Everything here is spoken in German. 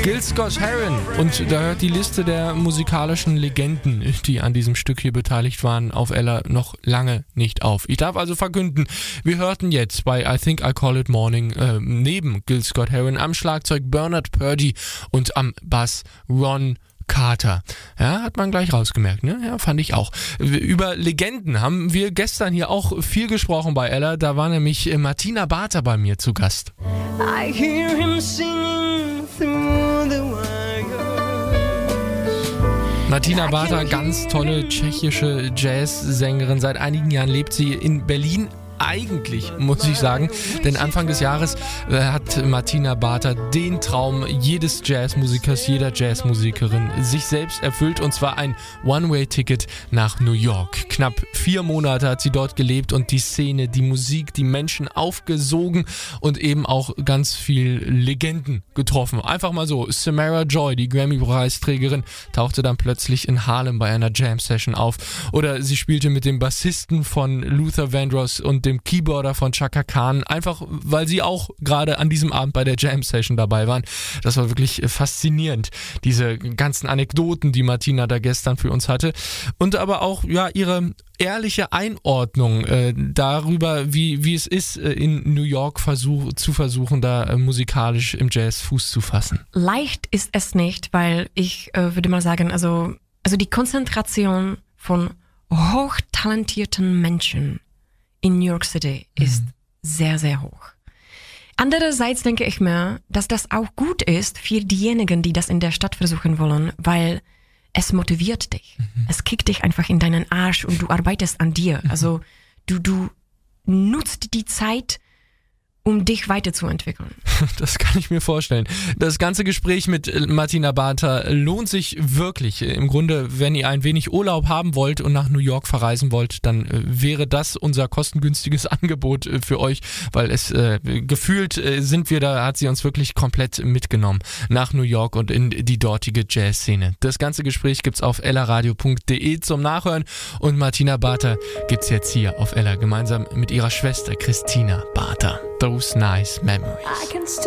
Gil Scott-Heron. Und da hört die Liste der musikalischen Legenden, die an diesem Stück hier beteiligt waren, auf Ella noch lange nicht auf. Ich darf also verkünden, wir hörten jetzt bei I Think I Call It Morning neben Gil Scott-Heron am Schlagzeug Bernard Purdie und am Bass Ron Carter. Ja, hat man gleich rausgemerkt, ne? Ja, fand ich auch. Über Legenden haben wir gestern hier auch viel gesprochen bei Ella. Da war nämlich Martina Barter bei mir zu Gast. I hear him singing through the wires. Martina Barter, ganz tolle tschechische Jazzsängerin. Seit einigen Jahren lebt sie in Berlin. Eigentlich, muss ich sagen, denn Anfang des Jahres hat Martina Barter den Traum jedes Jazzmusikers, jeder Jazzmusikerin sich selbst erfüllt, und zwar ein One-Way-Ticket nach New York. Knapp 4 Monate hat sie dort gelebt und die Szene, die Musik, die Menschen aufgesogen und eben auch ganz viel Legenden getroffen. Einfach mal so, Samara Joy, die Grammy-Preisträgerin, tauchte dann plötzlich in Harlem bei einer Jam-Session auf, oder sie spielte mit dem Bassisten von Luther Vandross und dem Keyboarder von Chaka Khan, einfach weil sie auch gerade an diesem Abend bei der Jam-Session dabei waren. Das war wirklich faszinierend, diese ganzen Anekdoten, die Martina da gestern für uns hatte, und aber auch ja ihre ehrliche Einordnung darüber, wie es ist, in New York zu versuchen, da musikalisch im Jazz Fuß zu fassen. Leicht ist es nicht, weil ich würde mal sagen, also die Konzentration von hochtalentierten Menschen in New York City ist sehr, sehr hoch. Andererseits denke ich mir, dass das auch gut ist für diejenigen, die das in der Stadt versuchen wollen, weil es motiviert dich. Es kickt dich einfach in deinen Arsch und du arbeitest an dir. Also du nutzt die Zeit, um dich weiterzuentwickeln. Das kann ich mir vorstellen. Das ganze Gespräch mit Martina Barter lohnt sich wirklich. Im Grunde, wenn ihr ein wenig Urlaub haben wollt und nach New York verreisen wollt, dann wäre das unser kostengünstiges Angebot für euch, weil es gefühlt sind wir da, hat sie uns wirklich komplett mitgenommen nach New York und in die dortige Jazzszene. Das ganze Gespräch gibt's auf ellaradio.de zum Nachhören, und Martina Barter gibt's jetzt hier auf Ella gemeinsam mit ihrer Schwester Christina Barter. Those nice memories.